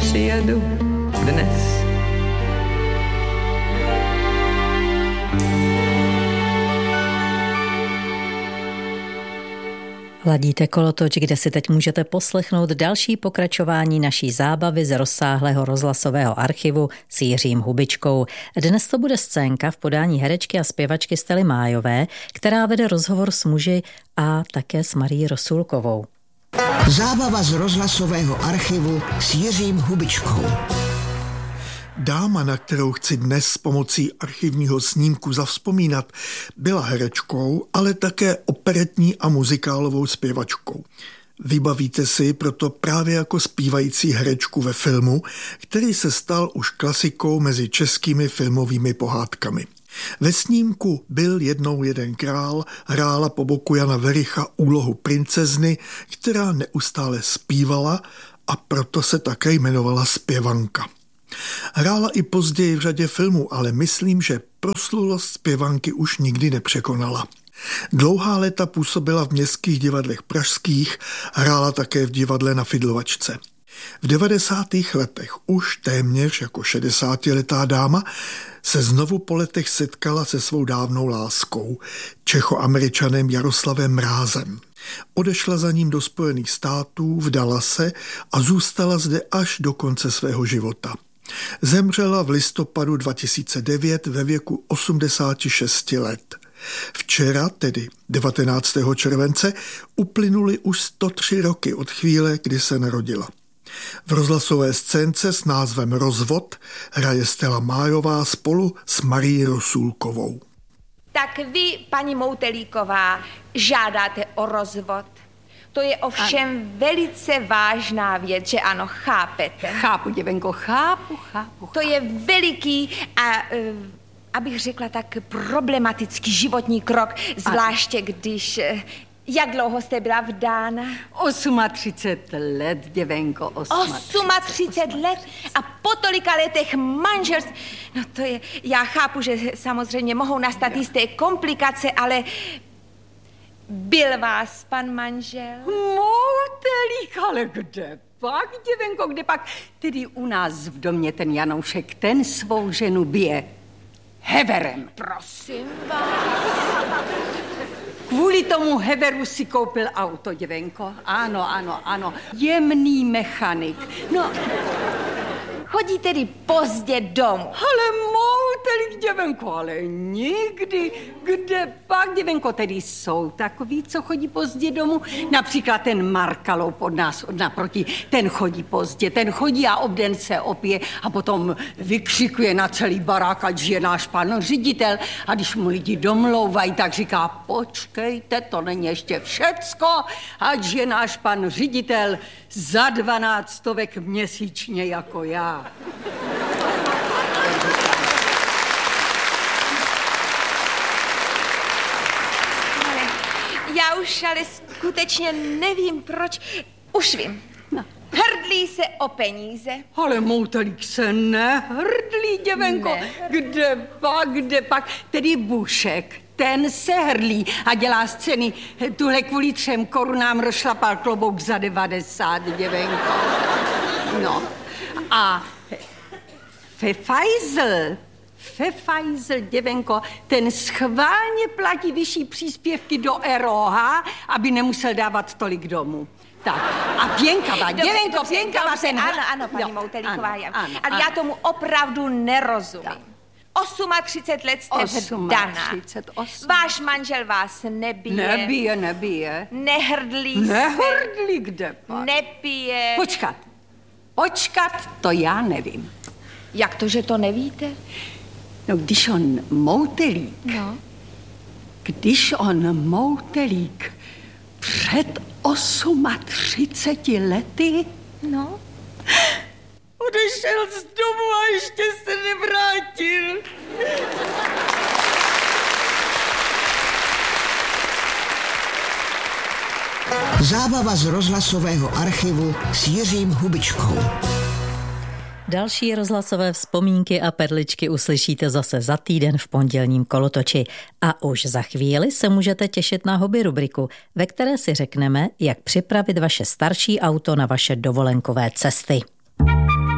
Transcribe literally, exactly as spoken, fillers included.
přijedu dnes. Ladíte kolotoč, kde si teď můžete poslechnout další pokračování naší zábavy z rozsáhlého rozhlasového archivu s Jiřím Hubičkou. Dnes to bude scénka v podání herečky a zpěvačky Stely Májové, která vede rozhovor s muži a také s Marií Rosulkovou. Zábava z rozhlasového archivu s Jiřím Hubičkou. Dáma, na kterou chci dnes s pomocí archivního snímku zavzpomínat, byla herečkou, ale také operetní a muzikálovou zpěvačkou. Vybavíte si proto právě jako zpívající herečku ve filmu, který se stal už klasikou mezi českými filmovými pohádkami. Ve snímku Byl jednou jeden král hrála po boku Jana Vericha úlohu princezny, která neustále zpívala a proto se také jmenovala Zpěvanka. Hrála i později v řadě filmů, ale myslím, že proslulost zpěvanky už nikdy nepřekonala. Dlouhá léta působila v městských divadlech pražských, hrála také v divadle Na Fidlovačce. V devadesátých letech už téměř jako šedesátiletá dáma se znovu po letech setkala se svou dávnou láskou, Čechoameričanem Jaroslavem Mrázem. Odešla za ním do Spojených států, vdala se a zůstala zde až do konce svého života. Zemřela v listopadu dva tisíce devět ve věku osmdesáti šesti let. Včera, tedy devatenáctého července, uplynuly už sto tři roky od chvíle, kdy se narodila. V rozhlasové scénce s názvem Rozvod hraje Stela Májová spolu s Marií Rosulkovou. Tak vy, paní Moutelíková, žádáte o rozvod. To je ovšem ano. velice vážná věc, že ano, chápete? Chápu, děvenko, chápu, chápu. To je veliký a, uh, abych řekla tak, problematický životní krok, zvláště ano. když... Uh, Jak dlouho jste byla vdána? třicet osm let, děvenko, třicet osm let? A po tolika letech manželství? No to je, já chápu, že samozřejmě mohou nastat jisté komplikace, ale byl vás pan manžel? Moutelík, ale kde pak, děvenko, kde pak? Tedy u nás v domě ten Janoušek, ten svou ženu bije heverem. Prosím vás. Kvůli tomu heveru si koupil auto, děvenko. Ano, ano, ano. Jemný mechanik. No. Chodí tedy pozdě domů. Ale moutelík, děvenko, ale nikdy. Kde pak, děvenko, tedy jsou takový, co chodí pozdě domů? Například ten Markalou pod nás od naproti. Ten chodí pozdě, ten chodí a obden se opije a potom vykřikuje na celý barák, ať je náš pan ředitel. A když mu lidi domlouvají, tak říká, počkejte, to není ještě všecko, ať je náš pan ředitel za dvanáct stovek měsíčně jako já. Ale já už ale skutečně nevím, proč. Už vím. No. Hrdlí se o peníze. Ale Moutelík se nehrdlí, děvenko. Ne. Kde pak, kde pak? Tedy Bušek, ten se hrdlí a dělá scény. Tuhle kvůli třem korunám rozšlapal klobouk za devadesát, děvenko. No. A Fefajzl, Fefajzl, děvenko, ten schválně platí vyšší příspěvky do R O H, aby nemusel dávat tolik domů. Tak, a Pěnkava, děvenko, Pěnkava ten... Ano, ano, paní no, Moutelíková, ano, ano, ale ano. Já tomu opravdu nerozumím. Tak. třicet osm let jste vdaná. Váš manžel vás nebije. Nebije, nebije. Nehrdlí se. Nehrdlí, kde pak? Nepije. Počkat, počkat, to já nevím. Jak to, že to nevíte? No, když on Moutelík, no. když on Moutelík před třiceti osmi lety, no, odešel z domu a ještě se nevrátil. Zábava z rozhlasového archivu s Jiřím Hubičkou. Další rozhlasové vzpomínky a perličky uslyšíte zase za týden v pondělním kolotoči. A už za chvíli se můžete těšit na hobby rubriku, ve které si řekneme, jak připravit vaše starší auto na vaše dovolenkové cesty.